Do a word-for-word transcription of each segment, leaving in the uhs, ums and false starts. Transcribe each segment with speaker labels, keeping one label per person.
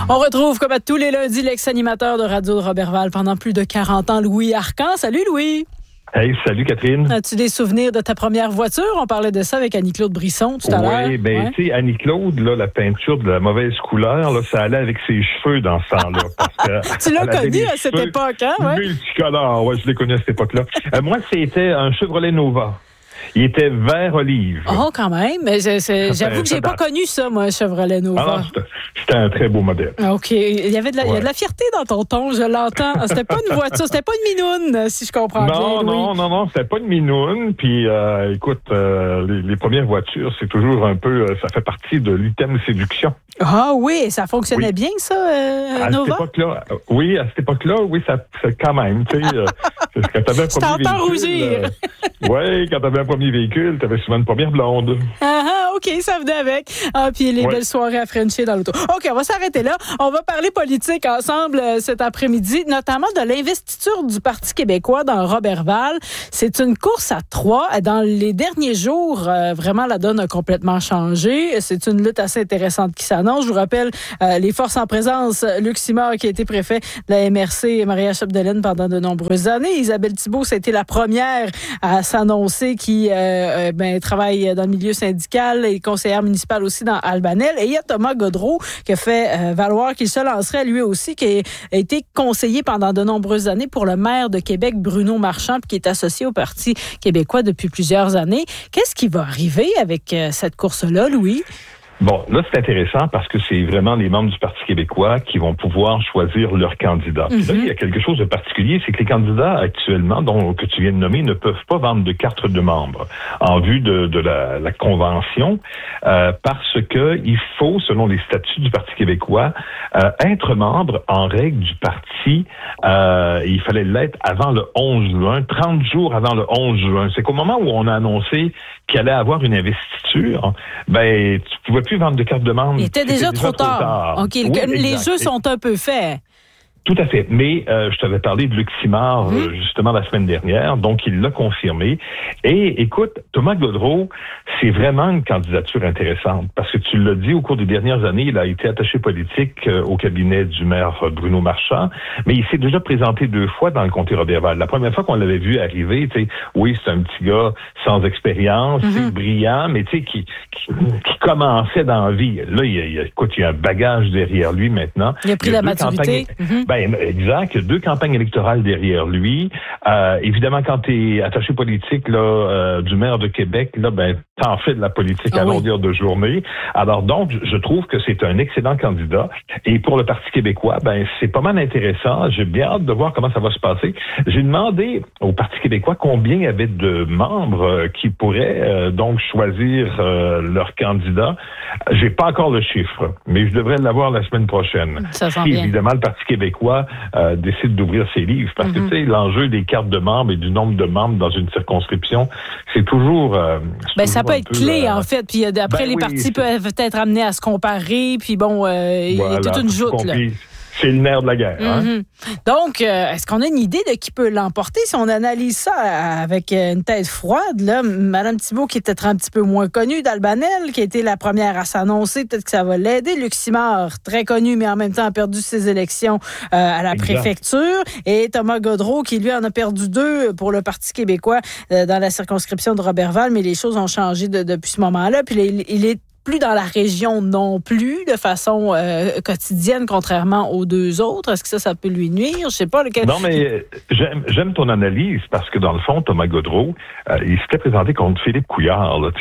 Speaker 1: On retrouve, comme à tous les lundis, l'ex-animateur de Radio de Roberval pendant plus de quarante ans, Louis Arcan. Salut, Louis!
Speaker 2: Hey, salut Catherine.
Speaker 1: As-tu des souvenirs de ta première voiture? On parlait de ça avec Annie-Claude Brisson tout à
Speaker 2: oui,
Speaker 1: l'heure.
Speaker 2: Oui, bien,
Speaker 1: ouais.
Speaker 2: tu sais, Annie-Claude, là, la peinture de la mauvaise couleur, là, ça allait avec ses cheveux dans ce temps-là. Parce que
Speaker 1: tu l'as connu à cette époque, hein? Ouais.
Speaker 2: Multicolore, ouais, je l'ai connu à cette époque-là. euh, moi, c'était un Chevrolet Nova. Il était vert olive.
Speaker 1: Oh, quand même. Mais c'est, c'est, j'avoue que j'ai pas connu ça, moi, Chevrolet Nova.
Speaker 2: Ah, c'était, c'était un très beau modèle.
Speaker 1: OK. Il y avait de la, ouais. il y a de la fierté dans ton ton, je l'entends. C'était pas une voiture, c'était pas une minoune, si je comprends
Speaker 2: non,
Speaker 1: bien.
Speaker 2: Non, non, non, non, c'était pas une minoune. Puis, euh, écoute, euh, les, les premières voitures, c'est toujours un peu, euh, ça fait partie de l'item séduction.
Speaker 1: Ah oui, ça fonctionnait oui. bien, ça, euh,
Speaker 2: à
Speaker 1: Nova?
Speaker 2: Cette époque-là, oui, à cette époque-là, oui, ça, ça quand même, tu sais, euh, quand t'avais un premier véhicule...
Speaker 1: rougir!
Speaker 2: Euh, oui, quand t'avais un premier véhicule, t'avais souvent une première blonde.
Speaker 1: Ah, ah, OK, ça venait avec. Ah, puis les ouais. belles soirées à Frencher dans l'auto. OK, on va s'arrêter là. On va parler politique ensemble euh, cet après-midi, notamment de l'investiture du Parti québécois dans Roberval. C'est une course à trois. Dans les derniers jours, euh, vraiment, la donne a complètement changé. C'est une lutte assez intéressante qui s'annonce. Je vous rappelle euh, les forces en présence. Luc Simard, qui a été préfet de la M R C, Maria Chapdelaine pendant de nombreuses années. Isabelle Thibault, ça a été la première à s'annoncer qui euh, ben, travaille dans le milieu syndical et conseillère municipale aussi dans Albanel. Et il y a Thomas Gaudreault qui a fait euh, valoir qu'il se lancerait lui aussi, qui a été conseiller pendant de nombreuses années pour le maire de Québec, Bruno Marchand, puis qui est associé au Parti québécois depuis plusieurs années. Qu'est-ce qui va arriver avec euh, cette course-là, Louis?
Speaker 2: Bon, là, c'est intéressant parce que c'est vraiment les membres du Parti québécois qui vont pouvoir choisir leur candidat. Mm-hmm. Là, il y a quelque chose de particulier, c'est que les candidats actuellement, dont, que tu viens de nommer, ne peuvent pas vendre de carte de membre en vue de, de la, la convention euh, parce que il faut, selon les statuts du Parti québécois, euh, être membre en règle du parti. Euh, il fallait l'être avant le onze juin, trente jours avant le onze juin. C'est qu'au moment où on a annoncé qu'il allait avoir une investiture, ben, tu pouvais plus vendre de carte de membre.
Speaker 1: Il était déjà, déjà trop, trop tard. tard. OK, oui, les exact. jeux sont un peu faits.
Speaker 2: Tout à fait. Mais euh, je t'avais parlé de Luc Simard mmh. euh, justement la semaine dernière, donc il l'a confirmé. Et écoute, Thomas Gaudreault, c'est vraiment une candidature intéressante parce que tu l'as dit, au cours des dernières années, il a été attaché politique euh, au cabinet du maire Bruno Marchand, mais il s'est déjà présenté deux fois dans le comté Roberval. La première fois qu'on l'avait vu arriver, tu sais, oui, c'est un petit gars sans expérience, mmh. c'est brillant, mais tu sais, qui, qui, qui commençait dans la vie. Là, il, il, écoute, il y a un bagage derrière lui maintenant.
Speaker 1: Il a pris il a la maturité.
Speaker 2: Mmh. Ben, exact. Il y a deux campagnes électorales derrière lui. Euh, évidemment, quand tu es attaché politique là, euh, du maire de Québec, là, ben, t'en fais de la politique ah, à oui. longueur de journée. Alors donc, je trouve que c'est un excellent candidat. Et pour le Parti québécois, ben, c'est pas mal intéressant. J'ai bien hâte de voir comment ça va se passer. J'ai demandé au Parti québécois combien il y avait de membres euh, qui pourraient euh, donc choisir euh, leur candidat. J'ai pas encore le chiffre, mais je devrais l'avoir la semaine prochaine.
Speaker 1: Ça sent
Speaker 2: si,
Speaker 1: bien.
Speaker 2: Évidemment, le Parti québécois Euh, décide d'ouvrir ses livres. Parce mm-hmm. que, tu sais, l'enjeu des cartes de membres et du nombre de membres dans une circonscription, c'est toujours... Euh, c'est
Speaker 1: ben,
Speaker 2: toujours
Speaker 1: ça peut être
Speaker 2: peu,
Speaker 1: clé,
Speaker 2: euh,
Speaker 1: en fait. Puis après, ben, les oui, partis c'est... peuvent être amenés à se comparer. Puis bon, euh, il voilà, y a toute une joute, là.
Speaker 2: C'est le nerf de la guerre.
Speaker 1: Mm-hmm.
Speaker 2: Hein?
Speaker 1: Donc, euh, est-ce qu'on a une idée de qui peut l'emporter? Si on analyse ça avec une tête froide, là, Mme Thibault, qui est peut-être un petit peu moins connue d'Albanel, qui a été la première à s'annoncer, peut-être que ça va l'aider. Luc Simard, très connu, mais en même temps a perdu ses élections euh, à la exact. préfecture. Et Thomas Gaudreault, qui lui en a perdu deux pour le Parti québécois euh, dans la circonscription de Roberval, mais les choses ont changé de, depuis ce moment-là. Puis il, il est plus dans la région non plus, de façon euh, quotidienne, contrairement aux deux autres. Est-ce que ça, ça peut lui nuire? Je sais pas. Lequel...
Speaker 2: Non, mais j'aime, j'aime ton analyse, parce que dans le fond, Thomas Gaudreault, euh, il s'était présenté contre Philippe Couillard, là.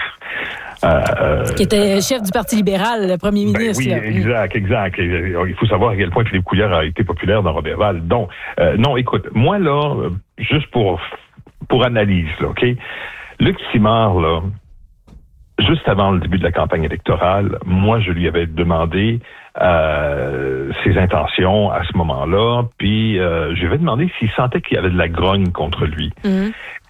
Speaker 1: Euh, qui était chef du Parti libéral, le premier ministre.
Speaker 2: Ben oui,
Speaker 1: là.
Speaker 2: exact, exact. Il faut savoir à quel point Philippe Couillard a été populaire dans Roberval. Donc, euh, non, écoute, moi, là, juste pour, pour analyse, là, OK? Luc Simard, là, juste avant le début de la campagne électorale, moi, je lui avais demandé euh, ses intentions à ce moment-là, puis euh, je lui avais demandé s'il sentait qu'il y avait de la grogne contre lui. Mm-hmm.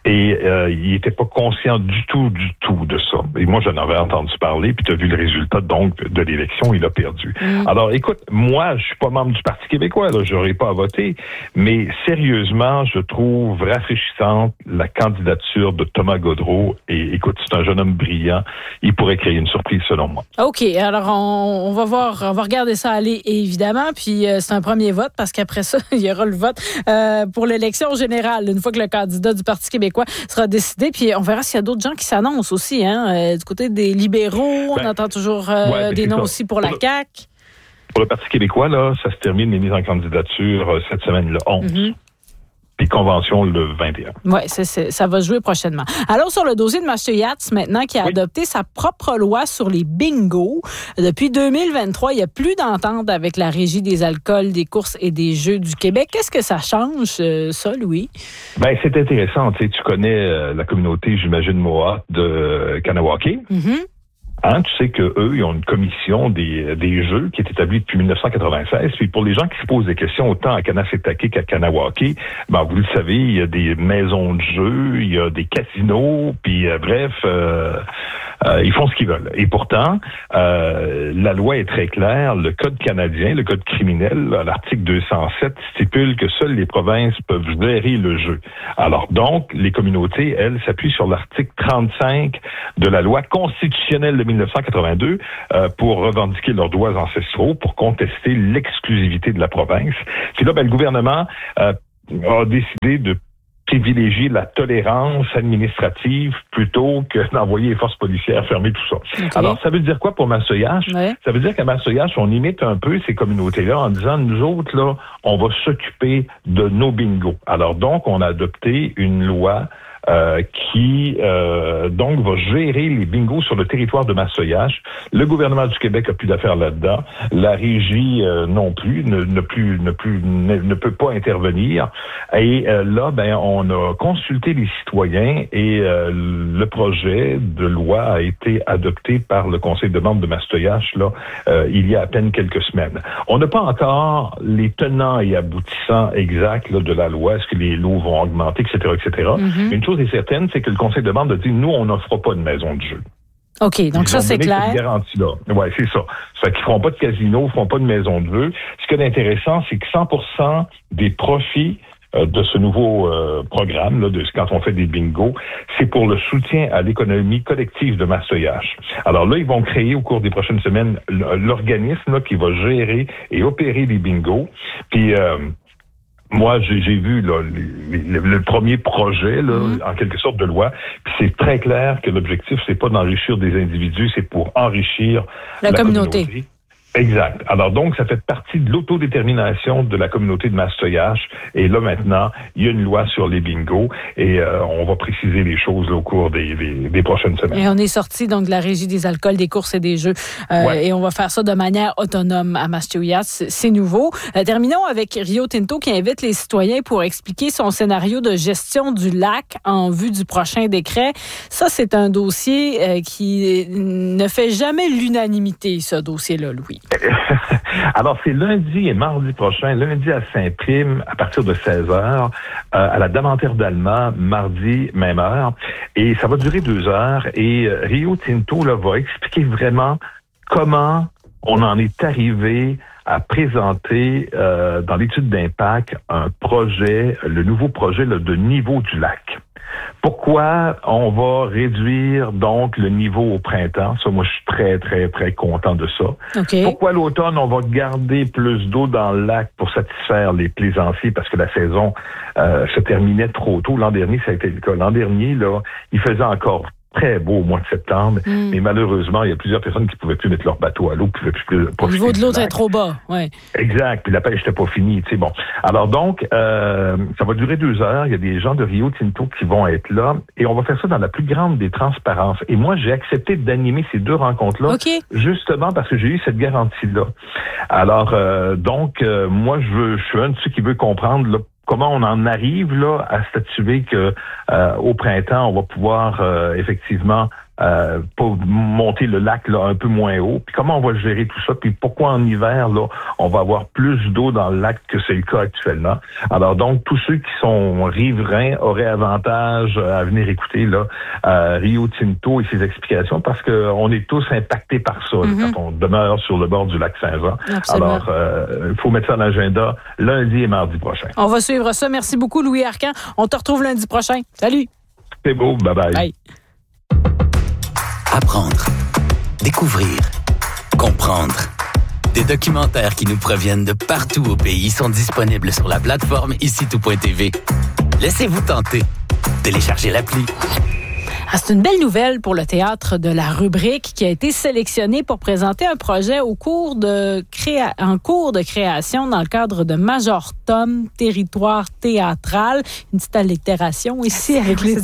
Speaker 2: Et euh, il n'était pas conscient du tout, du tout de ça. Et moi, j'en avais entendu parler, puis tu as vu le résultat donc de l'élection, il a perdu. Mmh. Alors, écoute, moi, je suis pas membre du Parti québécois, là, j'aurais pas à voter, mais sérieusement, je trouve rafraîchissante la candidature de Thomas Gaudreault. Et écoute, c'est un jeune homme brillant. Il pourrait créer une surprise, selon moi.
Speaker 1: OK, alors on, on va voir, on va regarder ça aller, évidemment, puis euh, c'est un premier vote, parce qu'après ça, il y aura le vote euh, pour l'élection générale, une fois que le candidat du Parti québécois sera décidé, puis on verra s'il y a d'autres gens qui s'annoncent aussi, hein, euh, du côté des libéraux, ben, on entend toujours euh, ouais, des noms ça. aussi pour, pour la le, C A Q.
Speaker 2: Pour le Parti québécois, là, ça se termine les mises en candidature euh, cette semaine, le onze. Mm-hmm. Puis convention le vingt et un.
Speaker 1: Oui, c'est, c'est, ça va se jouer prochainement. Alors, sur le dossier de Mathieu Yates, maintenant, qui a oui. adopté sa propre loi sur les bingos. Depuis deux mille vingt-trois, il n'y a plus d'entente avec la Régie des alcools, des courses et des jeux du Québec. Qu'est-ce que ça change, euh, ça, Louis?
Speaker 2: Bien, c'est intéressant. Tu sais, tu connais euh, la communauté, j'imagine, Mohawk de Kanawake. Mm-hmm. Hein, tu sais qu'eux, ils ont une commission des, des jeux qui est établie depuis dix-neuf cent quatre-vingt-seize. Puis pour les gens qui se posent des questions autant à Kanesatake qu'à Kanawake, ben vous le savez, il y a des maisons de jeux, il y a des casinos, puis euh, bref, euh, euh, ils font ce qu'ils veulent. Et pourtant, euh, la loi est très claire. Le Code canadien, le Code criminel, l'article deux cent sept, stipule que seules les provinces peuvent gérer le jeu. Alors donc, les communautés, elles, s'appuient sur l'article trente-cinq de la loi constitutionnelle de dix-neuf cent quatre-vingt-deux euh, pour revendiquer leurs droits ancestraux, pour contester l'exclusivité de la province. Puis là, ben, le gouvernement euh, a décidé de privilégier la tolérance administrative plutôt que d'envoyer les forces policières fermer tout ça. Okay. Alors, ça veut dire quoi pour Massoyache? Ouais. Ça veut dire qu'à Massoyache, on imite un peu ces communautés-là en disant, nous autres, là, on va s'occuper de nos bingos. Alors donc, on a adopté une loi Euh, qui euh, donc va gérer les bingos sur le territoire de Massoyache. Le gouvernement du Québec a plus d'affaires là-dedans. La régie euh, non plus ne, ne plus ne plus ne, ne peut pas intervenir. Et euh, là, ben on a consulté les citoyens et euh, le projet de loi a été adopté par le conseil de membres de Massoyache là euh, il y a à peine quelques semaines. On n'a pas encore les tenants et aboutissants exacts là, de la loi. Est-ce que les lots vont augmenter, et cetera, et cetera. Mm-hmm. Une chose est certaine, c'est que le conseil de membres a dit, nous, on n'offre pas de maison de jeu.
Speaker 1: OK, donc Ils ça, c'est clair.
Speaker 2: Cette garantie-là. Oui, c'est ça. Ça fait qu'ils ne feront pas de casino, ils ne feront pas de maison de jeu. Ce qui est intéressant, c'est que cent pour cent des profits euh, de ce nouveau euh, programme, là, de quand on fait des bingos, c'est pour le soutien à l'économie collective de Massoyache. Alors là, ils vont créer au cours des prochaines semaines l'organisme là, qui va gérer et opérer les bingos. Puis... Euh, Moi, j'ai, j'ai vu là, le, le, le premier projet, là, mmh. en quelque sorte, de loi. Puis c'est très clair que l'objectif, c'est pas d'enrichir des individus, c'est pour enrichir la, la communauté. communauté. Exact. Alors donc, ça fait partie de l'autodétermination de la communauté de Massoyache. Et là, maintenant, il y a une loi sur les bingos et euh, on va préciser les choses là, au cours des, des, des prochaines semaines.
Speaker 1: Et on est sorti donc de la Régie des alcools, des courses et des jeux. Euh, ouais. Et on va faire ça de manière autonome à Massoyache. C'est, c'est nouveau. Euh, terminons avec Rio Tinto qui invite les citoyens pour expliquer son scénario de gestion du lac en vue du prochain décret. Ça, c'est un dossier euh, qui ne fait jamais l'unanimité, ce dossier-là, Louis.
Speaker 2: Alors, c'est lundi et mardi prochain, lundi à Saint-Prime, à partir de seize heures, euh, à la Davantère d'Allemand, mardi, même heure. Et ça va durer deux heures. Et euh, Rio Tinto là, va expliquer vraiment comment on en est arrivé à présenter euh, dans l'étude d'impact un projet, le nouveau projet là, de niveau du lac. Pourquoi on va réduire donc le niveau au printemps? Ça, moi, je suis très, très, très content de ça. Okay. Pourquoi l'automne, on va garder plus d'eau dans le lac pour satisfaire les plaisanciers parce que la saison euh, se terminait trop tôt. L'an dernier, ça a été le cas. L'an dernier, là, il faisait encore très beau au mois de septembre, mm. mais malheureusement, il y a plusieurs personnes qui ne pouvaient plus mettre leur bateau à l'eau, qui ne pouvaient plus profiter.
Speaker 1: Le niveau de l'eau était trop bas, oui.
Speaker 2: Exact, puis la pêche n'était pas finie, tu sais, bon. Alors donc, euh, ça va durer deux heures, il y a des gens de Rio Tinto qui vont être là, et on va faire ça dans la plus grande des transparences. Et moi, j'ai accepté d'animer ces deux rencontres-là, okay. justement parce que j'ai eu cette garantie-là. Alors, euh, donc, euh, moi, je veux, je suis un de ceux qui veut comprendre, là, comment on en arrive là à statuer que euh, au printemps on va pouvoir euh, effectivement euh, pour monter le lac là, un peu moins haut. Puis comment on va gérer tout ça? Puis pourquoi en hiver, là, on va avoir plus d'eau dans le lac que c'est le cas actuellement? Alors donc, tous ceux qui sont riverains auraient avantage à venir écouter là, euh, Rio Tinto et ses explications parce qu'on est tous impactés par ça mm-hmm. là, quand on demeure sur le bord du lac Saint-Jean.
Speaker 1: Absolument.
Speaker 2: Alors, il euh, faut mettre ça dans l'agenda lundi et mardi prochain.
Speaker 1: On va suivre ça. Merci beaucoup, Louis Arcan. On te retrouve lundi prochain. Salut!
Speaker 2: C'est beau. Bye-bye.
Speaker 1: Bye.
Speaker 3: Apprendre, découvrir, comprendre. Des documentaires qui nous proviennent de partout au pays sont disponibles sur la plateforme ici tout point t v. Laissez-vous tenter. Téléchargez l'appli.
Speaker 1: Ah, c'est une belle nouvelle pour le théâtre de la Rubrique qui a été sélectionné pour présenter un projet au cours de créa... en cours de création dans le cadre de Major Tom, territoire théâtral. Une petite allitération ici avec les...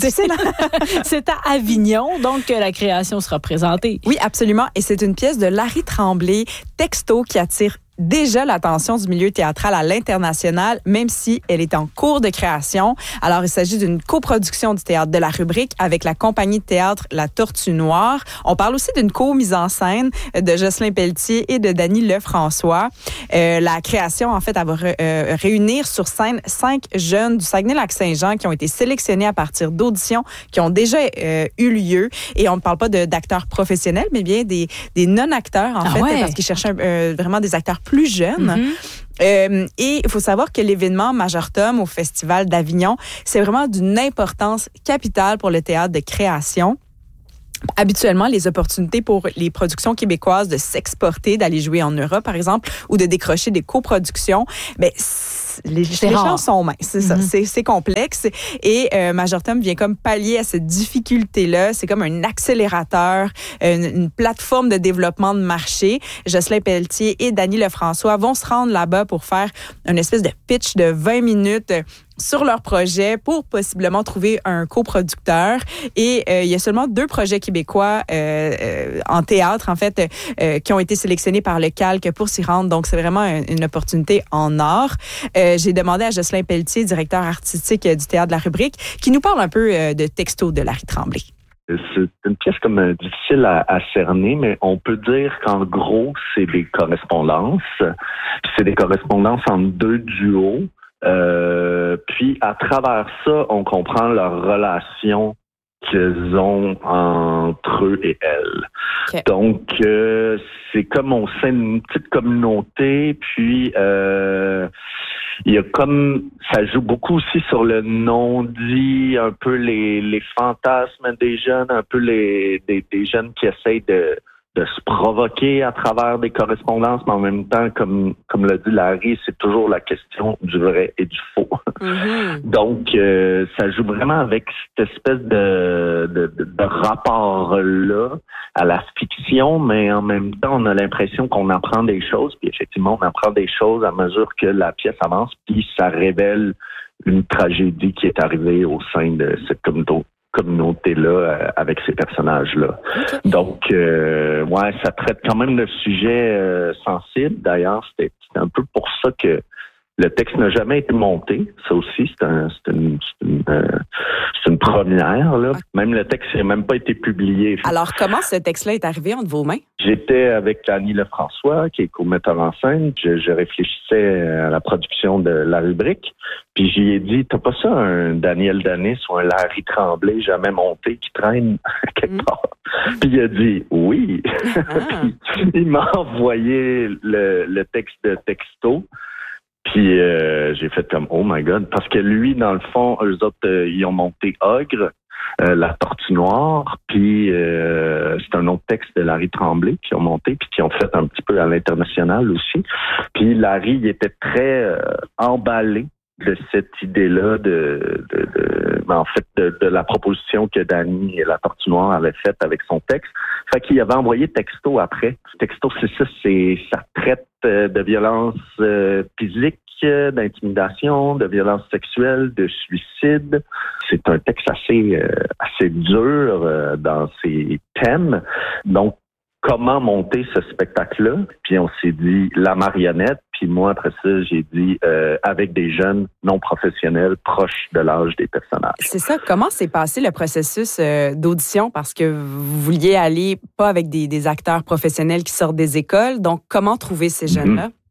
Speaker 1: C'est à Avignon, donc que la création sera présentée.
Speaker 4: Oui, absolument. Et c'est une pièce de Larry Tremblay, Texto, qui attire déjà l'attention du milieu théâtral à l'international, même si elle est en cours de création. Alors, il s'agit d'une coproduction du théâtre de la Rubrique avec la compagnie de théâtre La Tortue Noire. On parle aussi d'une co-mise en scène de Jocelyn Pelletier et de Dany Lefrançois. Euh, la création, en fait, elle va re, euh, réunir sur scène cinq jeunes du Saguenay-Lac-Saint-Jean qui ont été sélectionnés à partir d'auditions qui ont déjà euh, eu lieu. Et on ne parle pas de, d'acteurs professionnels, mais bien des, des non-acteurs, en ah fait, ouais. parce qu'ils cherchaient euh, vraiment des acteurs plus jeunes. Mm-hmm. Euh, et il faut savoir que l'événement Major Tom au Festival d'Avignon, c'est vraiment d'une importance capitale pour le théâtre de création. Habituellement, les opportunités pour les productions québécoises de s'exporter, d'aller jouer en Europe, par exemple, ou de décrocher des coproductions, ben, les, les chances sont minces, c'est mm-hmm. ça, c'est, c'est complexe. Et euh, Major Tom vient comme pallier à cette difficulté-là. C'est comme un accélérateur, une, une plateforme de développement de marché. Jocelyn Pelletier et Dany Lefrançois vont se rendre là-bas pour faire une espèce de pitch de vingt minutes sur leur projet pour possiblement trouver un coproducteur. Et euh, il y a seulement deux projets québécois euh, euh, en théâtre, en fait, euh, qui ont été sélectionnés par le Calque pour s'y rendre. Donc, c'est vraiment une, une opportunité en or. Euh, j'ai demandé à Jocelyn Pelletier, directeur artistique du Théâtre de la Rubrique, qui nous parle un peu euh, de Texto de Larry Tremblay.
Speaker 5: C'est une pièce comme euh, difficile à, à cerner, mais on peut dire qu'en gros, c'est des correspondances. Puis c'est des correspondances entre deux duos. Euh, puis à travers ça, on comprend leur relation qu'ils ont entre eux et elles. Okay. Donc, euh, c'est comme on sait une petite communauté, puis euh, il y a comme ça joue beaucoup aussi sur le non-dit, un peu les, les fantasmes des jeunes, un peu les des, des jeunes qui essayent de de se provoquer à travers des correspondances, mais en même temps, comme comme l'a dit Larry, c'est toujours la question du vrai et du faux. Mm-hmm. Donc, euh, ça joue vraiment avec cette espèce de, de, de, de rapport-là à la fiction, mais en même temps, on a l'impression qu'on apprend des choses, puis effectivement, on apprend des choses à mesure que la pièce avance, puis ça révèle une tragédie qui est arrivée au sein de cette communauté. communauté-là euh, avec ces personnages-là. Okay. Donc, euh, ouais, ça traite quand même de sujets euh, sensibles. D'ailleurs, c'était, c'était un peu pour ça que le texte n'a jamais été monté. Ça aussi, c'est, un, c'est, une, c'est, une, euh, c'est une première. Là. Même le texte n'a même pas été publié.
Speaker 4: Alors, comment ce texte-là est arrivé entre vos mains?
Speaker 5: J'étais avec Dany Lefrançois, qui est co-metteur en scène. Je, je réfléchissais à la production de La Rubrique. Puis j'y ai dit, t'as pas ça un Daniel Danis ou un Larry Tremblay jamais monté qui traîne quelque mmh. part? Puis il a dit oui. Ah. Puis il m'a envoyé le, le texte de Texto. Puis euh, j'ai fait comme oh my god, parce que lui dans le fond eux autres euh, ils ont monté Ogre, euh, La Tortue Noire, puis euh, c'est un autre texte de Larry Tremblay qui ont monté puis qui ont fait un petit peu à l'international aussi. Puis Larry il était très euh, emballé de cette idée-là de, de, de en fait de, de la proposition que Dany et La Tortue Noire avaient faite avec son texte. Fait qu'il avait envoyé Texto après. Texto, c'est ça, c'est ça traite de violence euh, physique, d'intimidation, de violence sexuelle, de suicide. C'est un texte assez euh, assez dur euh, dans ses thèmes. Donc comment monter ce spectacle-là? Puis on s'est dit la marionnette, Puis moi, après ça, j'ai dit euh, avec des jeunes non professionnels proches de l'âge des personnages.
Speaker 4: C'est ça. Comment s'est passé le processus euh, d'audition? Parce que vous vouliez aller pas avec des, des acteurs professionnels qui sortent des écoles. Donc, comment trouver ces jeunes-là?
Speaker 5: Mm-hmm.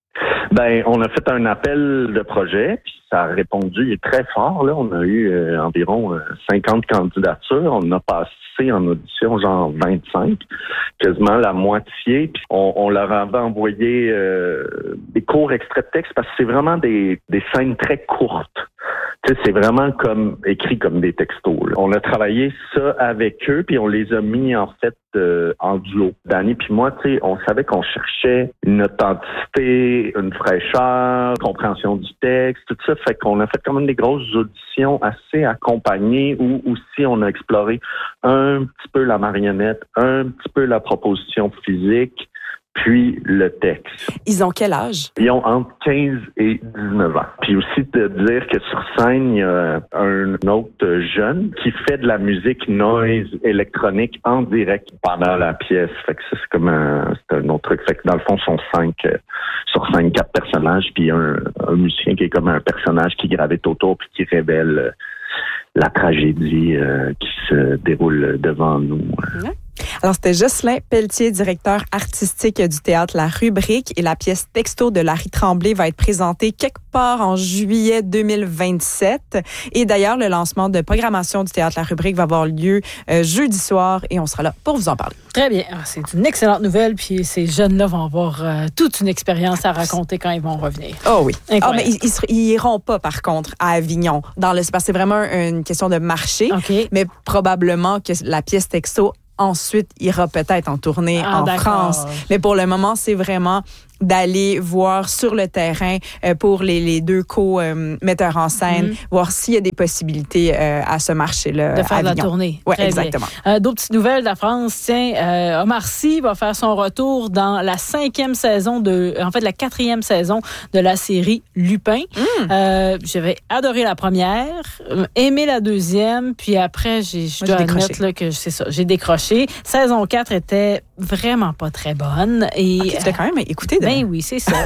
Speaker 5: Ben, on a fait un appel de projet, puis ça a répondu très fort. Là, on a eu euh, environ euh, cinquante candidatures. On a passé en audition genre vingt-cinq, quasiment la moitié. Puis on, on leur avait envoyé euh, des courts extraits de texte parce que c'est vraiment des, des scènes très courtes. Tu sais, c'est vraiment comme écrit comme des textos. Là. On a travaillé ça avec eux, puis on les a mis en fait euh, en duo. Danny puis moi, tu sais, on savait qu'on cherchait une authenticité, une fraîcheur, compréhension du texte, tout ça. Fait qu'on a fait quand même des grosses auditions assez accompagnées où aussi on a exploré un petit peu la marionnette, un petit peu la proposition physique, puis le texte.
Speaker 4: Ils ont quel âge?
Speaker 5: Ils ont entre quinze et dix-neuf ans. Puis aussi de dire que sur scène, il y a un autre jeune qui fait de la musique noise électronique en direct pendant la pièce. Fait que ça, c'est comme un, c'est un autre truc. Fait que dans le fond, sont cinq, euh, sur cinq, quatre personnages, puis un, un musicien qui est comme un personnage qui gravite autour puis qui révèle euh, la tragédie euh, qui se déroule devant nous.
Speaker 4: Ouais. Alors, c'était Jocelyn Pelletier, directeur artistique du théâtre La Rubrique, et la pièce Texto de Larry Tremblay va être présentée quelque part en juillet deux mille vingt-sept. Et d'ailleurs, le lancement de programmation du théâtre La Rubrique va avoir lieu euh, jeudi soir et on sera là pour vous en parler.
Speaker 1: Très bien. C'est une excellente nouvelle. Puis ces jeunes-là vont avoir euh, toute une expérience à raconter quand ils vont revenir.
Speaker 4: Oh oui.
Speaker 1: Incroyable.
Speaker 4: Ah, mais ils, ils, ils iront pas, par contre, à Avignon. Dans le, parce que c'est vraiment une question de marché.
Speaker 1: Okay.
Speaker 4: Mais probablement que la pièce Texto ensuite ira peut-être en tournée
Speaker 1: ah,
Speaker 4: en
Speaker 1: d'accord.
Speaker 4: France. Mais pour le moment, c'est vraiment d'aller voir sur le terrain euh, pour les, les deux co-metteurs euh, en scène, mm-hmm. voir s'il y a des possibilités euh, à ce marché-là.
Speaker 1: De faire
Speaker 4: à
Speaker 1: de la
Speaker 4: Avignon.
Speaker 1: tournée.
Speaker 4: Oui, exactement.
Speaker 1: Euh, d'autres petites nouvelles de la France. Tiens, euh, Omar Sy va faire son retour dans la cinquième saison de, en fait, la quatrième saison de la série Lupin. Mm. Euh, j'avais adoré la première, aimé la deuxième, puis après, j'ai, je dois admettre là, que c'est ça, j'ai décroché. Saison quatre était vraiment pas très bonne. Et,
Speaker 4: okay, tu l'as quand même écouté.
Speaker 1: Ben oui, c'est ça.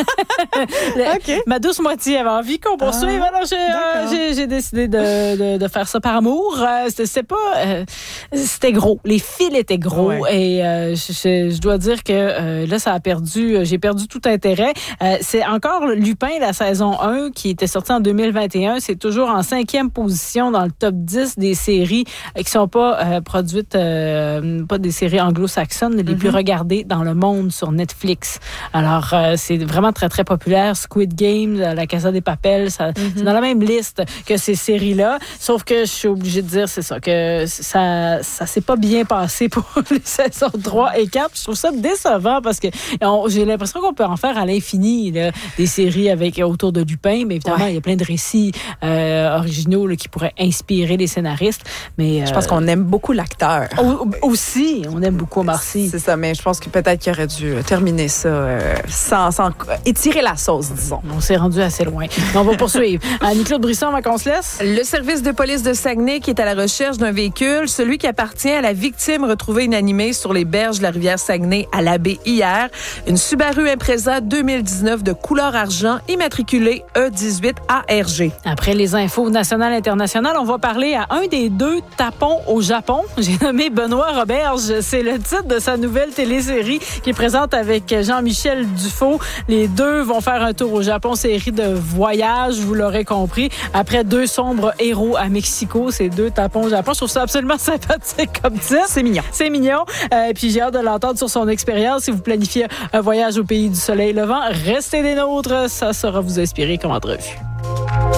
Speaker 1: Le, okay. Ma douce moitié avait envie qu'on poursuive. Ah, alors, j'ai, euh, j'ai, j'ai décidé de, de, de faire ça par amour. Euh, c'était, c'était pas... Euh, c'était gros. Les fils étaient gros. Ouais. Et euh, je, je dois dire que euh, là, ça a perdu... J'ai perdu tout intérêt. Euh, c'est encore Lupin, la saison un, qui était sortie en deux mille vingt et un. C'est toujours en cinquième position dans le top dix des séries qui sont pas euh, produites... Euh, pas des séries anglo-saxonnes, les mm-hmm. plus regardées dans le monde sur Netflix. Alors, euh, c'est vraiment très, très populaire. Squid Game, La Casa de Papel, ça, mm-hmm. c'est dans la même liste que ces séries-là. Sauf que je suis obligée de dire, c'est ça, que ça ça s'est pas bien passé pour les saisons trois et quatre. Je trouve ça décevant parce que on, j'ai l'impression qu'on peut en faire à l'infini, là, des séries avec autour de Lupin, mais évidemment, ouais. il y a plein de récits euh, originaux là, qui pourraient inspirer les scénaristes. Mais euh,
Speaker 4: je pense qu'on aime beaucoup l'acteur.
Speaker 1: Aussi, on aime beaucoup Omar Sy.
Speaker 4: C'est ça, mais je pense que peut-être qu'il aurait dû terminer ça euh, sans, sans étirer la sauce, disons.
Speaker 1: On s'est rendu assez loin. On va poursuivre. Annie-Claude Brisson, avant qu'on se laisse.
Speaker 6: Le service de police de Saguenay qui est à la recherche d'un véhicule, celui qui appartient à la victime retrouvée inanimée sur les berges de la rivière Saguenay à la baie hier. Une Subaru Impreza deux mille dix-neuf de couleur argent immatriculée E dix-huit A R G.
Speaker 1: Après les infos nationales et internationales, on va parler à un des deux tapons au Japon. J'ai nommé Benoît Roberge. C'est le titre de sa nouvelle télésérie qui est présente avec Jean-Michel Dufaux. Les deux vont faire un tour au Japon, série de voyage, vous l'aurez compris. Après deux sombres héros à Mexico, ces deux tapons au Japon. Je trouve ça absolument sympathique comme titre.
Speaker 4: C'est mignon.
Speaker 1: C'est mignon. Euh, et puis j'ai hâte de l'entendre sur son expérience. Si vous planifiez un voyage au pays du soleil levant, restez des nôtres. Ça saura vous inspirer comme entrevue.